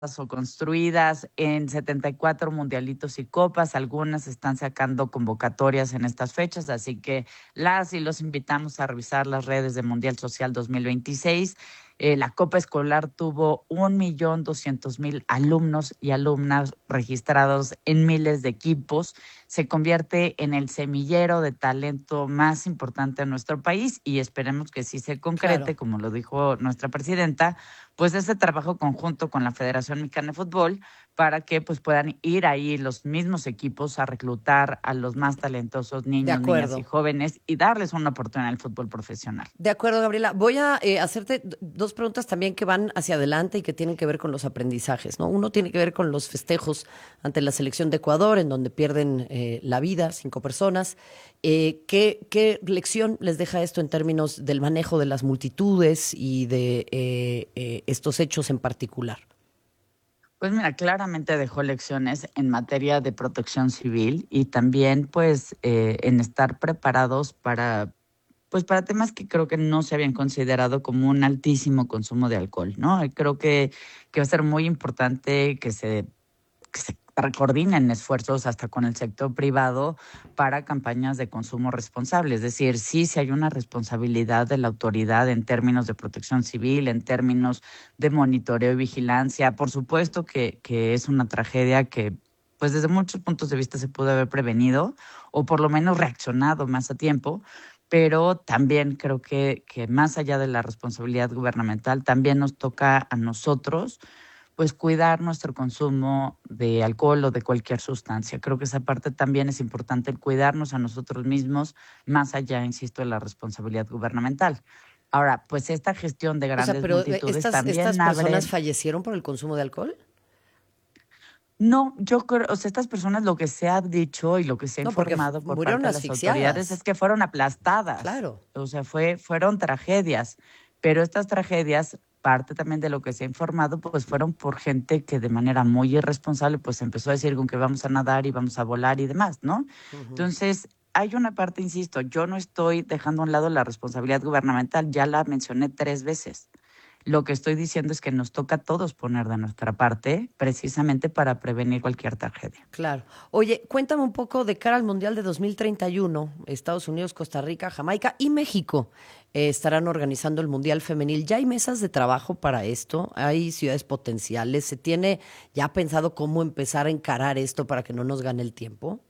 o construidas en 74 mundialitos y copas. Algunas están sacando convocatorias en estas fechas, así que las y los invitamos a revisar las redes de Mundial Social 2026. La Copa Escolar tuvo 1.200.000 alumnos y alumnas registrados en miles de equipos. Se convierte en el semillero de talento más importante de nuestro país y esperemos que sí se concrete, Claro. como lo dijo nuestra presidenta, pues ese trabajo conjunto con la Federación Mexicana de Fútbol para que pues puedan ir ahí los mismos equipos a reclutar a los más talentosos De niños, niñas y acuerdo. jóvenes y darles una oportunidad en el fútbol profesional. De acuerdo, Gabriela. Voy a hacerte dos preguntas también que van hacia adelante y que tienen que ver con los aprendizajes, ¿no? Uno tiene que ver con los festejos ante la selección de Ecuador, en donde pierden la vida 5 personas. ¿Qué lección les deja esto en términos del manejo de las multitudes y de estos hechos en particular? Pues mira, claramente dejó lecciones en materia de protección civil y también pues en estar preparados para pues para temas que creo que no se habían considerado como un altísimo consumo de alcohol, ¿no? Y creo que va a ser muy importante que se coordinen esfuerzos hasta con el sector privado para campañas de consumo responsable. Es decir, sí, sí hay una responsabilidad de la autoridad en términos de protección civil, en términos de monitoreo y vigilancia. Por supuesto que es una tragedia que pues desde muchos puntos de vista se pudo haber prevenido o por lo menos reaccionado más a tiempo, pero también creo que más allá de la responsabilidad gubernamental, también nos toca a nosotros pues cuidar nuestro consumo de alcohol o de cualquier sustancia. Creo que esa parte también es importante, el cuidarnos a nosotros mismos, más allá, insisto, de la responsabilidad gubernamental. Ahora, pues esta gestión de O sea, grandes pero multitudes estas también personas abre. fallecieron por el consumo de alcohol. No, yo creo, o sea, estas personas lo que se ha dicho y lo que se ha No, porque informado por murieron parte de las autoridades es asfixiadas. que fueron aplastadas, Claro. o sea, fueron tragedias, pero estas tragedias, parte también de lo que se ha informado, pues fueron por gente que de manera muy irresponsable, pues empezó a decir con que vamos a nadar y vamos a volar y demás, ¿no? Ujú. Entonces, hay una parte, insisto, yo no estoy dejando a un lado la responsabilidad gubernamental, ya la mencioné 3 veces. Lo que estoy diciendo es que nos toca a todos poner de nuestra parte precisamente para prevenir cualquier tragedia. Claro. Oye, cuéntame un poco de cara al Mundial de 2031. Estados Unidos, Costa Rica, Jamaica y México estarán organizando el Mundial Femenil. ¿Ya hay mesas de trabajo para esto? ¿Hay ciudades potenciales? ¿Se tiene ya pensado cómo empezar a encarar esto para que no nos gane el tiempo?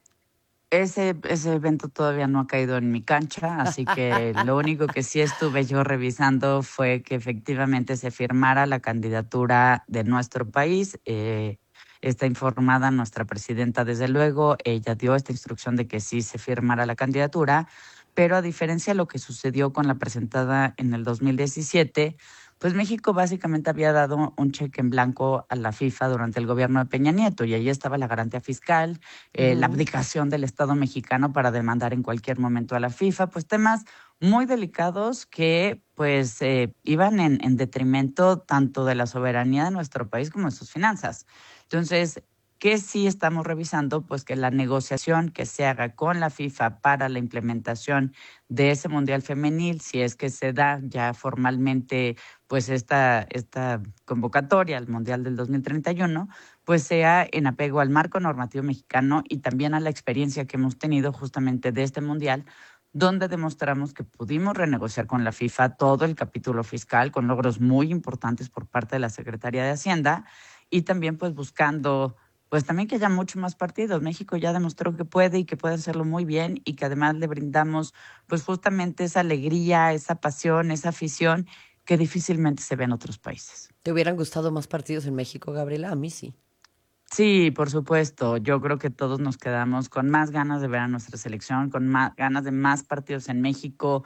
Ese evento todavía no ha caído en mi cancha, así que lo único que sí estuve yo revisando fue que efectivamente se firmara la candidatura de nuestro país. Está informada nuestra presidenta, desde luego, ella dio esta instrucción de que sí se firmara la candidatura, pero a diferencia de lo que sucedió con la presentada en el 2017, pues México básicamente había dado un cheque en blanco a la FIFA durante el gobierno de Peña Nieto y ahí estaba la garantía fiscal, la Ujú. abdicación del Estado mexicano para demandar en cualquier momento a la FIFA, pues temas muy delicados que pues iban en detrimento tanto de la soberanía de nuestro país como de sus finanzas. Entonces, ¿qué sí estamos revisando? Pues que la negociación que se haga con la FIFA para la implementación de ese Mundial Femenil, si es que se da ya formalmente pues esta convocatoria al Mundial del 2031, pues sea en apego al marco normativo mexicano y también a la experiencia que hemos tenido justamente de este Mundial, donde demostramos que pudimos renegociar con la FIFA todo el capítulo fiscal con logros muy importantes por parte de la Secretaría de Hacienda y también pues buscando pues también que haya mucho más partidos. México ya demostró que puede y que puede hacerlo muy bien y que además le brindamos pues justamente esa alegría, esa pasión, esa afición que difícilmente se ve en otros países. ¿Te hubieran gustado más partidos en México, Gabriela? A mí sí. Sí, por supuesto. Yo creo que todos nos quedamos con más ganas de ver a nuestra selección, con más ganas de más partidos en México.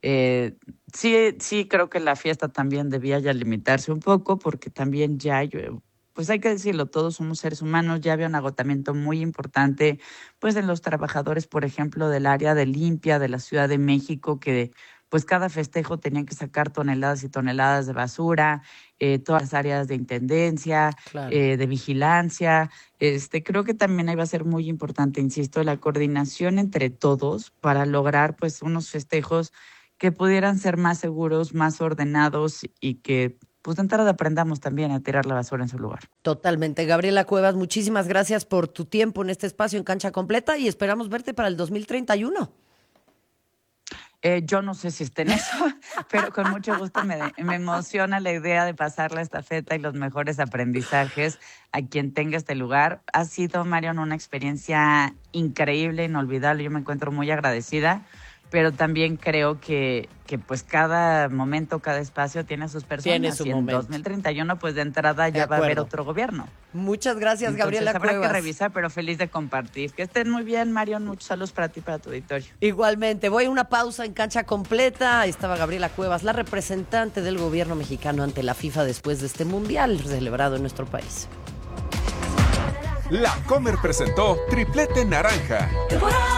Sí, sí, creo que la fiesta también debía ya limitarse un poco, porque también ya, pues hay que decirlo, todos somos seres humanos. Ya había un agotamiento muy importante, pues en los trabajadores, por ejemplo, del área de limpia de la Ciudad de México, que pues cada festejo tenían que sacar toneladas y toneladas de basura, todas las áreas de intendencia, Claro. de vigilancia. Creo que también ahí va a ser muy importante, insisto, la coordinación entre todos para lograr pues unos festejos que pudieran ser más seguros, más ordenados y que pues de entrada aprendamos también a tirar la basura en su lugar. Totalmente. Gabriela Cuevas, muchísimas gracias por tu tiempo en este espacio en Cancha Completa y esperamos verte para el 2031. Yo no sé si esté en eso, pero con mucho gusto me emociona la idea de pasar la estafeta y los mejores aprendizajes a quien tenga este lugar. Ha sido, Marion, una experiencia increíble, inolvidable. Yo me encuentro muy agradecida, pero también creo que pues cada momento, cada espacio tiene a sus personas. Tiene su y en momento. 2031, pues de entrada ya va a haber otro gobierno. Muchas gracias, Gabriela Entonces, habrá Cuevas. que revisar, pero feliz de compartir. Que estén muy bien, Marion. Muchos saludos para ti y para tu auditorio. Igualmente, voy a una pausa en Cancha Completa. Estaba Gabriela Cuevas, la representante del gobierno mexicano ante la FIFA después de este mundial celebrado en nuestro país. La Comer presentó Triplete Naranja.